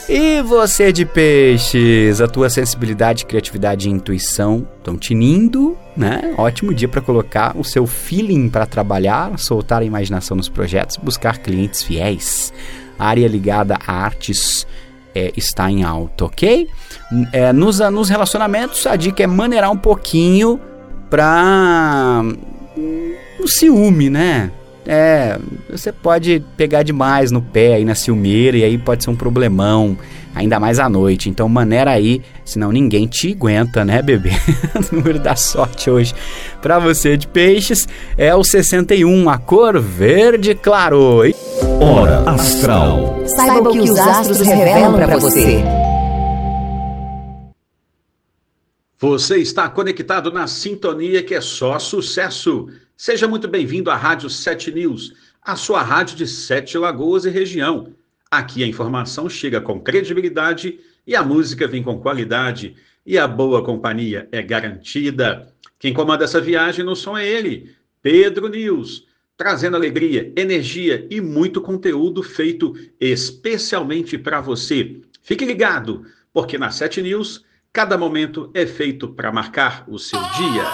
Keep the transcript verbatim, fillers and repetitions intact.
E você de peixes, a tua sensibilidade, criatividade e intuição estão tinindo, né? Ótimo dia para colocar o seu feeling para trabalhar, soltar a imaginação nos projetos, buscar clientes fiéis. A área ligada a artes é, está em alta, ok? É, nos, nos relacionamentos, a dica é maneirar um pouquinho para o ciúme, né? É, você pode pegar demais no pé aí na ciumeira e aí pode ser um problemão, ainda mais à noite. Então maneira aí, senão ninguém te aguenta, né, bebê? O número da sorte hoje para você de peixes é o sessenta e um, a cor verde claro. Hora Astral. Saiba o que os astros revelam para você. Você está conectado na sintonia que é só sucesso. Seja muito bem-vindo à Rádio sete News, a sua rádio de Sete Lagoas e região. Aqui a informação chega com credibilidade e a música vem com qualidade e a boa companhia é garantida. Quem comanda essa viagem no som é ele, Pedro News, trazendo alegria, energia e muito conteúdo feito especialmente para você. Fique ligado, porque na sete News, cada momento é feito para marcar o seu dia.